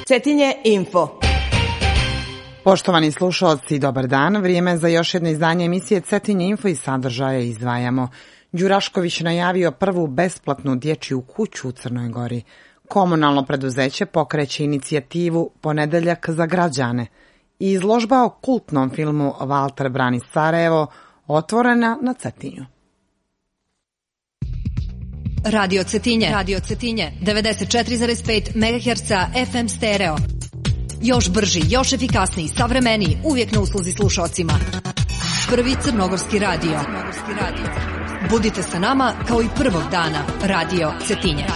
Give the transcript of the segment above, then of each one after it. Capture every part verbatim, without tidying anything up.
Cetinje info. Poštovani slušalci, dobar dan. Vrijeme za još jedno izdanje emisije Cetinje info i sadržaje izdvajamo. Đurašković najavio prvu besplatnu dječju kuću u Crnoj Gori. Komunalno preduzeće pokreće inicijativu Ponedeljak za građane. I izložba o kultnom filmu Valter brani Sarajevo otvorena na Cetinju. Radio Cetinje, Radio Cetinje, devedeset četiri zarez pet megaherca F M stereo. Još brži, još efikasniji, savremeniji, uvijek na usluzi slušalcima. Prvi crnogorski radio. Budite sa nama kao i prvog dana. Radio Cetinje.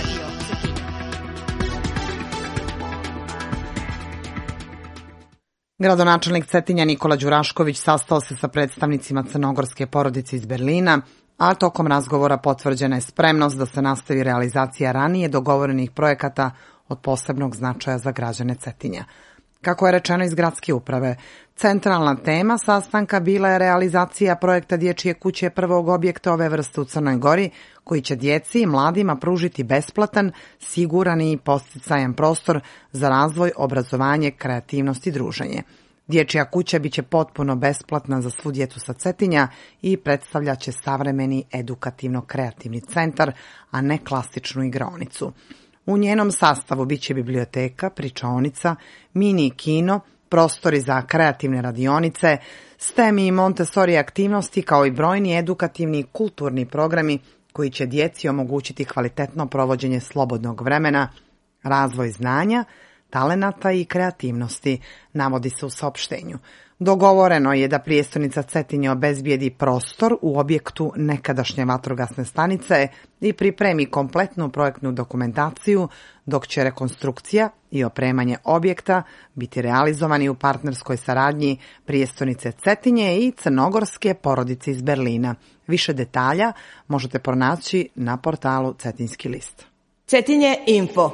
Gradonačelnik Cetinja Nikola Đurašković sastao se sa predstavnicima crnogorske porodice iz Berlina, a tokom razgovora potvrđena je spremnost da se nastavi realizacija ranije dogovorenih projekata od posebnog značaja za građane Cetinja. Kako je rečeno iz gradske uprave, centralna tema sastanka bila je realizacija projekta dječje kuće, prvog objekta ove vrste u Crnoj Gori, koji će djeci i mladima pružiti besplatan, siguran i podsticajan prostor za razvoj, obrazovanje, kreativnost i druženje. Dječja kuća biće potpuno besplatna za svu djecu sa Cetinja i predstavljaće savremeni edukativno-kreativni centar, a ne klasičnu igraonicu. U njenom sastavu biće biblioteka, pričaonica, mini kino, prostori za kreativne radionice, STEM i Montessori aktivnosti, kao i brojni edukativni i kulturni programi koji će djeci omogućiti kvalitetno provođenje slobodnog vremena, razvoj znanja, talenata i kreativnosti, navodi se u saopštenju. Dogovoreno je da prijestolnica Cetinje obezbijedi prostor u objektu nekadašnje vatrogasne stanice i pripremi kompletnu projektnu dokumentaciju, dok će rekonstrukcija i opremanje objekta biti realizovani u partnerskoj saradnji prijestolnice Cetinje i crnogorske porodice iz Berlina. Više detalja možete pronaći na portalu Cetinjski list. Cetinje info.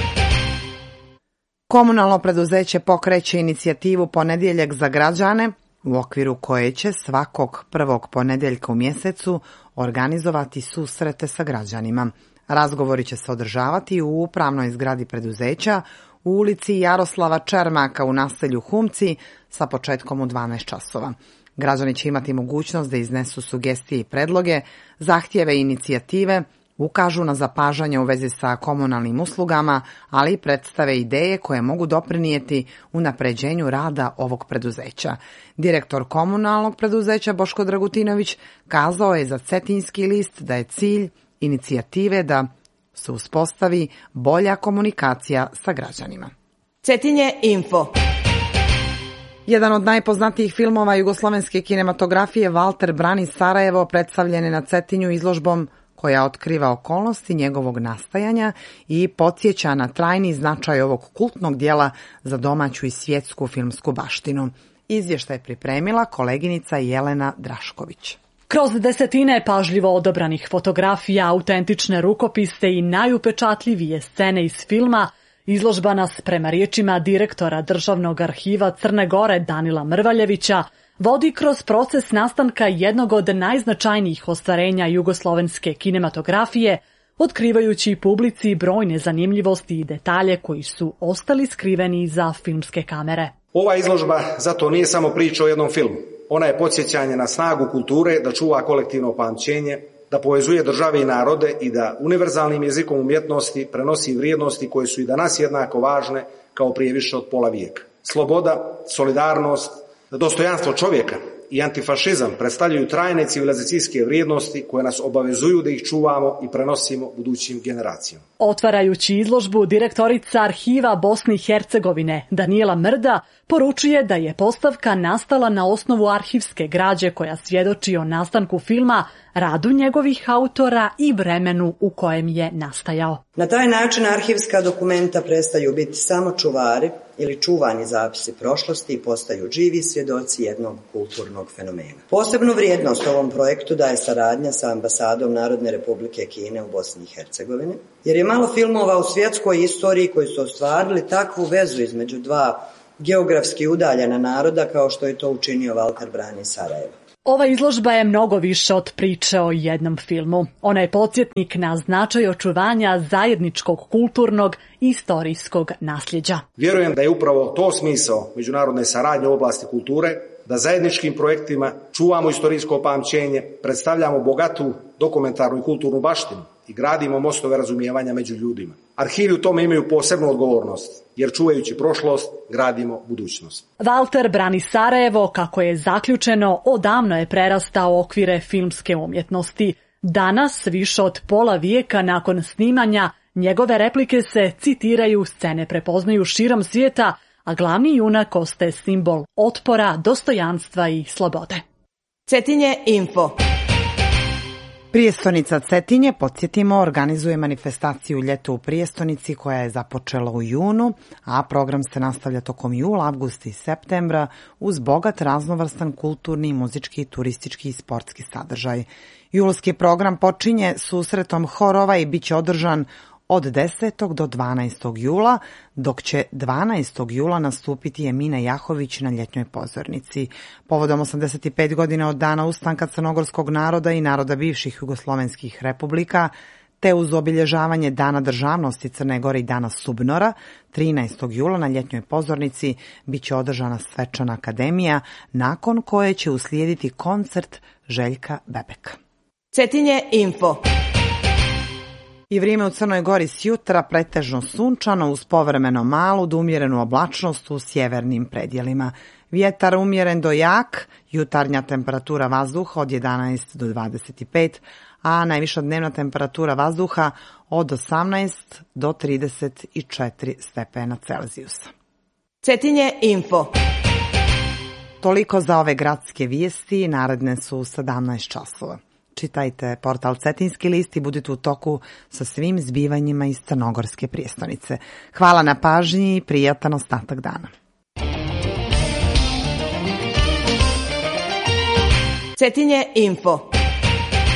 Komunalno preduzeće pokreće inicijativu Ponedjeljak za građane, u okviru koje će svakog prvog ponedjeljka u mjesecu organizovati susrete sa građanima. Razgovori će se održavati u upravnoj zgradi preduzeća u ulici Jaroslava Čermaka u naselju Humci sa početkom u dvanaest časova. Građani će imati mogućnost da iznesu sugestije i predloge, zahtjeve i inicijative, ukažu na zapažanja u vezi sa komunalnim uslugama, ali i predstave ideje koje mogu doprinijeti unapređenju rada ovog preduzeća. Direktor komunalnog preduzeća Boško Dragutinović kazao je za Cetinjski list da je cilj inicijative da se uspostavi bolja komunikacija sa građanima. Cetinje info. Jedan od najpoznatijih filmova jugoslovenske kinematografije, Valter brani Sarajevo, predstavljen je na Cetinju izložbom koja otkriva okolnosti njegovog nastajanja i podsjeća na trajni značaj ovog kultnog dijela za domaću i svjetsku filmsku baštinu. Izvještaj je pripremila koleginica Jelena Drašković. Kroz desetine pažljivo odabranih fotografija, autentične rukopise i najupečatljivije scene iz filma, izložba nas, prema riječima direktora Državnog arhiva Crne Gore Danila Mrvaljevića, vodi kroz proces nastanka jednog od najznačajnijih ostvarenja jugoslovenske kinematografije, otkrivajući publici brojne zanimljivosti i detalje koji su ostali skriveni iza filmske kamere. Ova izložba zato nije samo priča o jednom filmu. Ona je podsjećanje na snagu kulture da čuva kolektivno pamćenje, da povezuje države i narode i da univerzalnim jezikom umjetnosti prenosi vrijednosti koje su i danas jednako važne kao prije više od pola vijeka. Sloboda, solidarnost, dostojanstvo čovjeka i antifašizam predstavljaju trajne civilizacijske vrijednosti koje nas obavezuju da ih čuvamo i prenosimo budućim generacijama. Otvarajući izložbu, direktorica Arhiva Bosne i Hercegovine Danijela Mrda poručuje da je postavka nastala na osnovu arhivske građe koja svjedoči o nastanku filma, radu njegovih autora i vremenu u kojem je nastajao. Na taj način arhivska dokumenta prestaju biti samo čuvari ili čuvani zapisi prošlosti i postaju živi svjedoci jednog kulturnog fenomena. Posebnu vrijednost ovom projektu daje saradnja sa ambasadom Narodne Republike Kine u Bosni i Hercegovini, jer je malo filmova u svjetskoj istoriji koji su ostvarili takvu vezu između dva geografski udaljena naroda kao što je to učinio Valter brani Sarajevo. Ova izložba je mnogo više od priče o jednom filmu. Ona je podsjetnik na značaj očuvanja zajedničkog kulturnog i istorijskog nasljeđa. Vjerujem da je upravo to smisao međunarodne saradnje u oblasti kulture, da zajedničkim projektima čuvamo istorijsko pamćenje, predstavljamo bogatu dokumentarnu i kulturnu baštinu i gradimo mostove razumijevanja među ljudima. Arhivi u tome imaju posebnu odgovornost, jer čuvajući prošlost, gradimo budućnost. Valter brani Sarajevo, kako je zaključeno, odavno je prerastao okvire filmske umjetnosti. Danas, više od pola vijeka nakon snimanja, njegove replike se citiraju, scene prepoznaju širom svijeta, a glavni junak ostaje simbol otpora, dostojanstva i slobode. Cetinje info. Prijestonica Cetinje, podsjetimo, organizuje manifestaciju Ljeto u prijestonici koja je započela u junu, a program se nastavlja tokom jula, avgusta i septembra uz bogat, raznovrstan kulturni, muzički, turistički i sportski sadržaj. Julski program počinje susretom horova i bit će održan od desetog do dvanaestog jula, dok će dvanaestog jula nastupiti Emina Jahović na ljetnjoj pozornici. Povodom osamdeset pet godina od dana ustanka crnogorskog naroda i naroda bivših jugoslovenskih republika, te uz obilježavanje Dana državnosti Crne Gore i Dana Subnora, trinaestog jula na ljetnjoj pozornici bit će održana svečana akademija, nakon koje će uslijediti koncert Željka Bebeka. Cetinje info. I vrijeme u Crnoj Gori s jutra pretežno sunčano uz povremeno malu do umjerenu oblačnost u sjevernim predjelima. Vjetar umjeren do jak, jutarnja temperatura vazduha od jedanaest do dvadeset pet, a najviša dnevna temperatura vazduha od osamnaest do trideset četiri stepena Celzijusa. Cetinje info. Toliko za ove gradske vijesti, naredne su sedamnaest časova. Čitajte portal Cetinski list i budite u toku sa svim zbivanjima iz Crnogorske prijestonice. Hvala na pažnji i prijatan ostatak dana. Cetinje info.